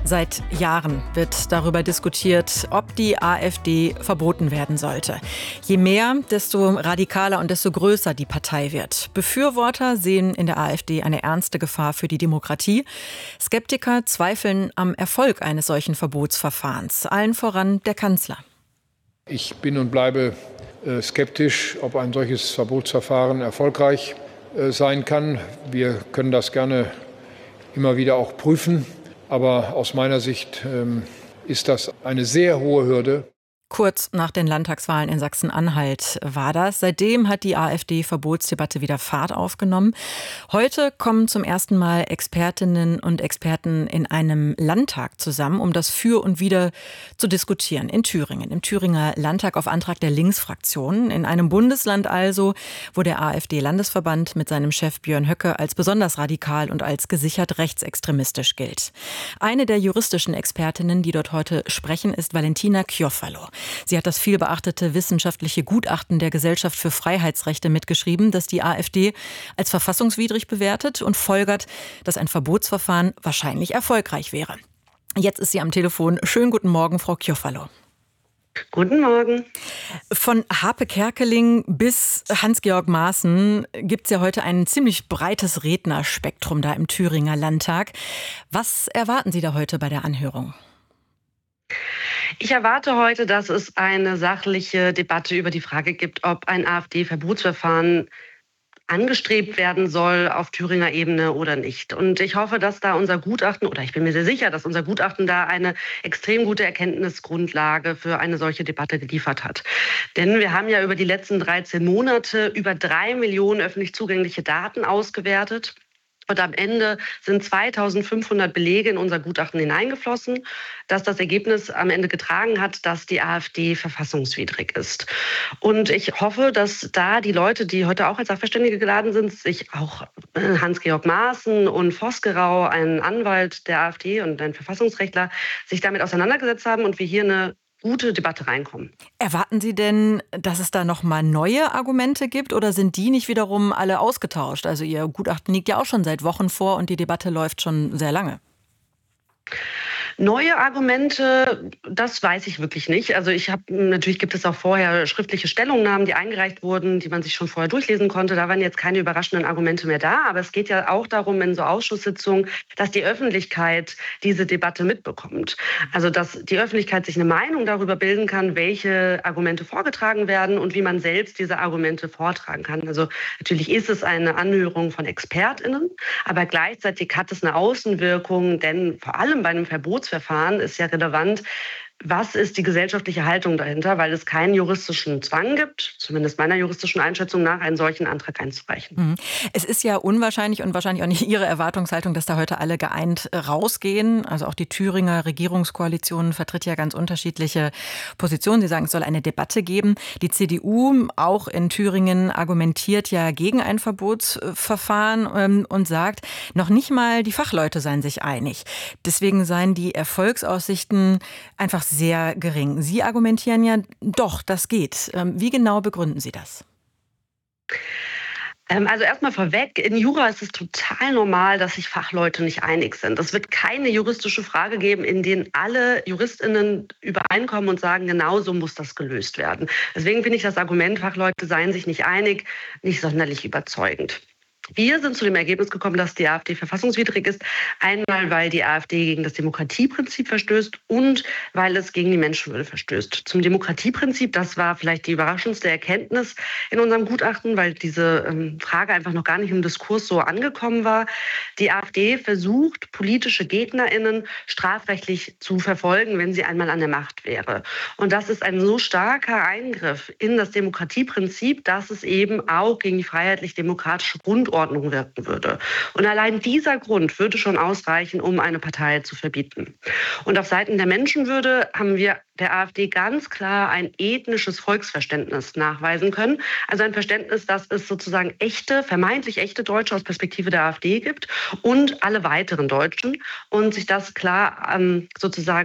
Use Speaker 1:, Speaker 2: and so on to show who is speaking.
Speaker 1: Seit Jahren wird darüber diskutiert, ob die AfD verboten werden sollte. Je mehr, desto radikaler und desto größer die Partei wird. Befürworter sehen in der AfD eine ernste Gefahr für die Demokratie. Skeptiker zweifeln am Erfolg eines solchen Verbotsverfahrens. Allen voran der Kanzler.
Speaker 2: Ich bin und bleibe skeptisch, ob ein solches Verbotsverfahren erfolgreich sein kann. Wir können das gerne immer wieder auch prüfen. Aber aus meiner Sicht ist das eine sehr hohe Hürde.
Speaker 1: Kurz nach den Landtagswahlen in Sachsen-Anhalt war das. Seitdem hat die AfD-Verbotsdebatte wieder Fahrt aufgenommen. Heute kommen zum ersten Mal Expertinnen und Experten in einem Landtag zusammen, um das Für und Wider zu diskutieren. In Thüringen, im Thüringer Landtag auf Antrag der Linksfraktion. In einem Bundesland also, wo der AfD-Landesverband mit seinem Chef Björn Höcke als besonders radikal und als gesichert rechtsextremistisch gilt. Eine der juristischen Expertinnen, die dort heute sprechen, ist Valentina Kjofalo. Sie hat das vielbeachtete wissenschaftliche Gutachten der Gesellschaft für Freiheitsrechte mitgeschrieben, das die AfD als verfassungswidrig bewertet und folgert, dass ein Verbotsverfahren wahrscheinlich erfolgreich wäre. Jetzt ist sie am Telefon. Schönen guten Morgen, Frau Kjofalo.
Speaker 3: Guten Morgen.
Speaker 1: Von Harpe Kerkeling bis Hans-Georg Maaßen gibt es ja heute ein ziemlich breites Rednerspektrum da im Thüringer Landtag. Was erwarten Sie da heute bei der Anhörung?
Speaker 3: Ich erwarte heute, dass es eine sachliche Debatte über die Frage gibt, ob ein AfD-Verbotsverfahren angestrebt werden soll auf Thüringer Ebene oder nicht. Und ich hoffe, dass da unser Gutachten, oder ich bin mir sehr sicher, dass unser Gutachten da eine extrem gute Erkenntnisgrundlage für eine solche Debatte geliefert hat. Denn wir haben ja über die letzten 13 Monate über 3 Millionen öffentlich zugängliche Daten ausgewertet. Und am Ende sind 2500 Belege in unser Gutachten hineingeflossen, dass das Ergebnis am Ende getragen hat, dass die AfD verfassungswidrig ist. Und ich hoffe, dass da die Leute, die heute auch als Sachverständige geladen sind, sich auch Hans-Georg Maaßen und Vosgerau, ein Anwalt der AfD und ein Verfassungsrechtler, sich damit auseinandergesetzt haben und wir hier eine gute Debatte reinkommen.
Speaker 1: Erwarten Sie denn, dass es da noch mal neue Argumente gibt oder sind die nicht wiederum alle ausgetauscht? Also Ihr Gutachten liegt ja auch schon seit Wochen vor und die Debatte läuft schon sehr lange.
Speaker 3: Neue Argumente, das weiß ich wirklich nicht. Also natürlich gibt es auch vorher schriftliche Stellungnahmen, die eingereicht wurden, die man sich schon vorher durchlesen konnte. Da waren jetzt keine überraschenden Argumente mehr da. Aber es geht ja auch darum in so Ausschusssitzungen, dass die Öffentlichkeit diese Debatte mitbekommt. Also dass die Öffentlichkeit sich eine Meinung darüber bilden kann, welche Argumente vorgetragen werden und wie man selbst diese Argumente vortragen kann. Also natürlich ist es eine Anhörung von ExpertInnen, aber gleichzeitig hat es eine Außenwirkung, denn vor allem bei einem Verbotsverfahren ist ja relevant, was ist die gesellschaftliche Haltung dahinter, weil es keinen juristischen Zwang gibt, zumindest meiner juristischen Einschätzung nach, einen solchen Antrag einzureichen.
Speaker 1: Es ist ja unwahrscheinlich und wahrscheinlich auch nicht Ihre Erwartungshaltung, dass da heute alle geeint rausgehen. Also auch die Thüringer Regierungskoalition vertritt ja ganz unterschiedliche Positionen. Sie sagen, es soll eine Debatte geben. Die CDU, auch in Thüringen, argumentiert ja gegen ein Verbotsverfahren und sagt, noch nicht mal die Fachleute seien sich einig. Deswegen seien die Erfolgsaussichten einfach sehr gering. Sie argumentieren ja, doch, das geht. Wie genau begründen Sie das?
Speaker 3: Also erstmal vorweg, in Jura ist es total normal, dass sich Fachleute nicht einig sind. Es wird keine juristische Frage geben, in denen alle JuristInnen übereinkommen und sagen, genau so muss das gelöst werden. Deswegen finde ich das Argument, Fachleute seien sich nicht einig, nicht sonderlich überzeugend. Wir sind zu dem Ergebnis gekommen, dass die AfD verfassungswidrig ist. Einmal, weil die AfD gegen das Demokratieprinzip verstößt und weil es gegen die Menschenwürde verstößt. Zum Demokratieprinzip, das war vielleicht die überraschendste Erkenntnis in unserem Gutachten, weil diese Frage einfach noch gar nicht im Diskurs so angekommen war. Die AfD versucht, politische GegnerInnen strafrechtlich zu verfolgen, wenn sie einmal an der Macht wäre. Und das ist ein so starker Eingriff in das Demokratieprinzip, dass es eben auch gegen die freiheitlich-demokratische Grundordnung wirken würde. Und allein dieser Grund würde schon ausreichen, um eine Partei zu verbieten. Und auf Seiten der Menschenwürde haben wir der AfD ganz klar ein ethnisches Volksverständnis nachweisen können. Also ein Verständnis, dass es sozusagen vermeintlich echte Deutsche aus Perspektive der AfD gibt und alle weiteren Deutschen und sich das klar sozusagen